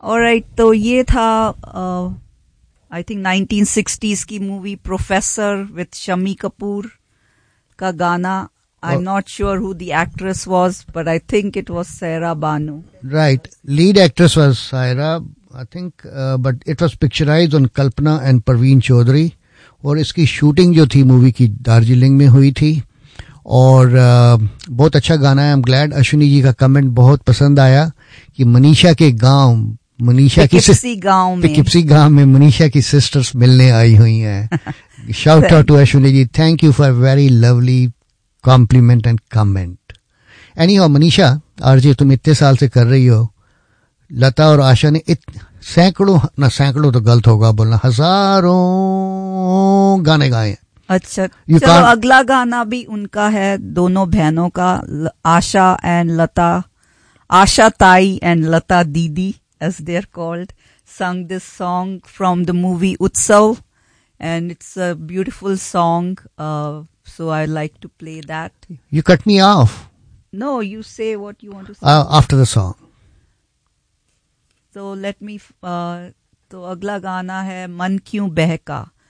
Alright, तो ये था आई थिंक 1960s की movie professor with Shammi Kapoor का गाना. I'm not sure who the actress was, but I think it was Saira Banu. Right. Lead actress was Saira, I think, but it was picturized on Kalpana and Parveen Chaudhary. और इसकी shooting जो थी movie की दार्जिलिंग में हुई थी. और बहुत अच्छा गाना है. I am glad. Ashwini ji का कमेंट बहुत पसंद आया कि मनीषा के गांव, मनीषा की पिकिप्सी गांव में मनीषा की सिस्टर्स मिलने आई हुई हैं. Shout out to Ashwini ji. Thank you for very lovely complement and comment. Anyhow Manisha, RJ तुम इतने साल से कर रही हो. लता और आशा ने सैकड़ों तो गलत होगा बोलना, हजारों गाने गाए. अच्छा, चलो अगला गाना भी उनका है, दोनों बहनों का, आशा एंड लता, आशा ताई एंड लता दीदी as they're called, sung this song from the movie Utsav, and it's a beautiful song, so I like to play that. You cut me off. No, you say what you want to say. After the song. So let me, तो अगला गाना है मन क्यों बहका.